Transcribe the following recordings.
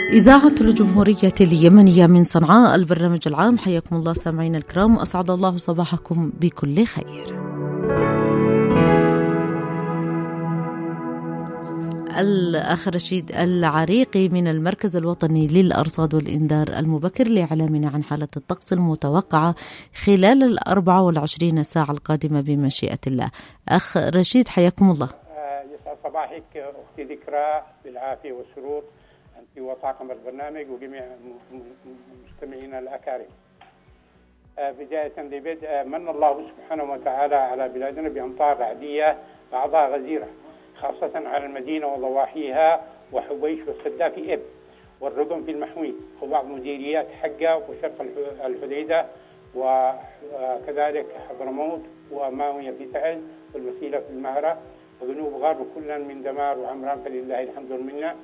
إذاعة الجمهورية اليمنية من صنعاء، البرنامج العام. حياكم الله سامعين الكرام، أسعد الله صباحكم بكل خير. الأخ رشيد العريقي من المركز الوطني للأرصاد والإنذار المبكر لإعلامنا عن حالة الطقس المتوقعة خلال 24 ساعة القادمة بمشيئة الله. أخ رشيد حياكم الله. يسعد صباحك أختي ذكرى بالعافية والسرور أنت وطاقم البرنامج وجميع مستمعينا الأكارم. بداية لبدء من الله سبحانه وتعالى على بلادنا بأمطار رعدية بعضها غزيرة، خاصة على المدينة وضواحيها وحبيش والسداء في إب والرقم في المحوين وبعض مديريات حقة وشرق الحديدة وكذلك حضرموت وماوية في تعز والوسيلة في المهرة وجنوب غرب كلا من دمار وعمران فلله الحمد والمنة.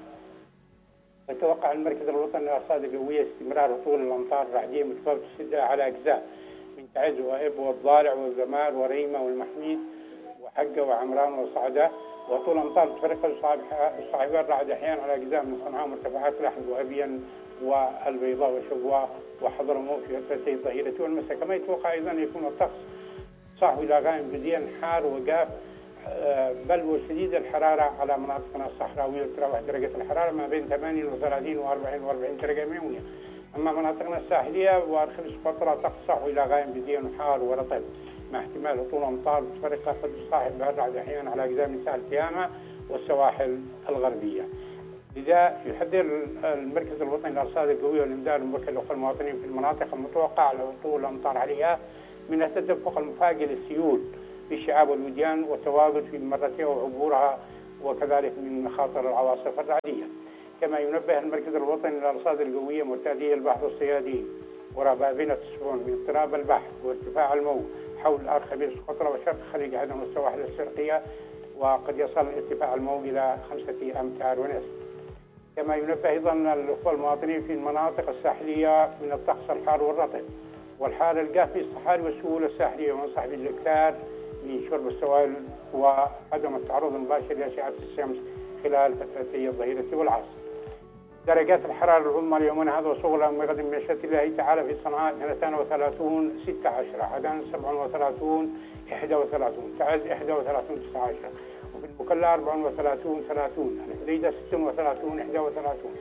يتوقع المركز الوطني للأرصاد الجوية استمرار هطول الأمطار الرعدية متفاوتة الشدة على أجزاء من تعز وإب والضالع والزمار وريمة والمحميد وحقة وعمران وصعدة، وطول أمطار متفرقة الصاحبة الرعد أحيانا على أجزاء من صنعاء مرتفعات لحظ وأبين والبيضاء وشبوة وحضرموت في فترتي الظهيرة والمساء. كما يتوقع أيضا يكون الطقس صاحب إلى غائم جزئيا حار وجاف بل وشديد الحرارة على مناطقنا الصحراوية تتراوح درجة الحرارة ما بين 38 و40 درجة مئوية. أما مناطقنا الساحلية وارخص فترة طقس صاحب إلى غائم جزئيا حار ورطب مع احتمال هطول أمطار متفرقة قد تصاحب بها الرعد أحيانا على أجزاء من ساحل تياما والسواحل الغربية. لذا يحذر المركز الوطني للأرصاد الجوية والإنذار المبكر لأخوة المواطنين في المناطق المتوقع هطول الأمطار عليها من التدفق المفاجئ للسيول في الشعاب والوديان والتواجد في ممرتها وعبورها وكذلك من مخاطر العواصف الرعدية. كما ينبه المركز الوطني للأرصاد الجوية مرتادي البحر الصيادين وربابنة السفن من اضطراب البحر وارتفاع الموج حول أرخبيل سقطرى وشرق خليج عدن والسواحل الشرقية، وقد يصل ارتفاع الموج إلى 5 أمتار ونصف. كما ينبه أيضا الأخوة المواطنين في المناطق الساحلية من الطقس الحار والرطب والحار الجاف في الصحاري والسهول الساحلية، وينصح بالاكثار من شرب السوائل وعدم التعرض المباشر لأشعة الشمس خلال فترتي الظهيرة والعصر. درجات الحرارة العظمى اليومين هذا وصغرى من غد بمشيئة الله تعالى في صنعاء 32 16 عدن 37 31 تعز 31 19 وفي المكلا 34 30 الحديدة 36 31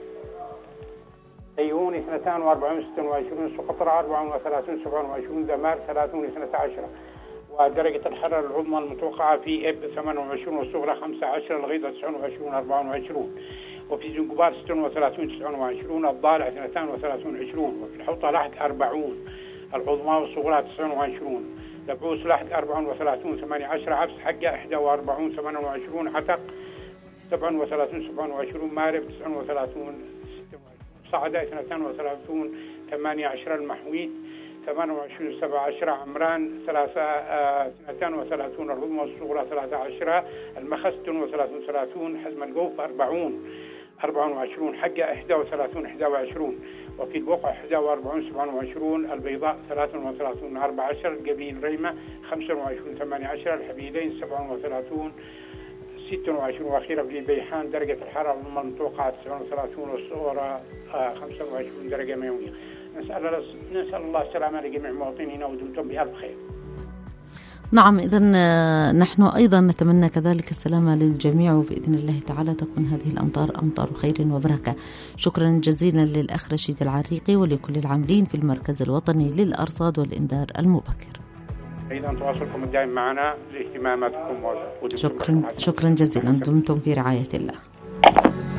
أيون 42 26 سقطرى 34 27 دمار 30 12 ودرجة الحرارة العظمى المتوقعة في إب 28 والصغرى 15 الغيضة 29 24 وفي زنجبار 36 29 الضالع 32 20 وفي الحوطة لاحق 40 العظمى والصغرى 29 لبعوس لاحق 34 18 عبس حقة 41 28 عتق 37 27 مارب 39 26 صعدة 32 18 المحويد 28 17 عمران 32 العظمى والصغرى 13 المخس 32 30 حزم الجوف 40 24 حقة 31 21 وفي البقع 41 27 البيضاء 33 14 القبيل ريمة 25 18 الحبيبين 37 26 واخيرا في بيحان درجة الحرارة المتوقعة 39 والصغرى 25 درجة مئوية. نسأل الله السلامة لجميع مواطنينا ودمتم بألف خير. نعم، إذن نحن أيضا نتمنى كذلك السلامة للجميع، وبإذن الله تعالى تكون هذه الأمطار أمطار خير وبركة. شكرا جزيلا للأخ رشيد العريقي ولكل العاملين في المركز الوطني للأرصاد والإنذار المبكر. أيضا تواصلكم الدائم معنا لاهتماماتكم شكرا جزيلا، دمتم في رعاية الله.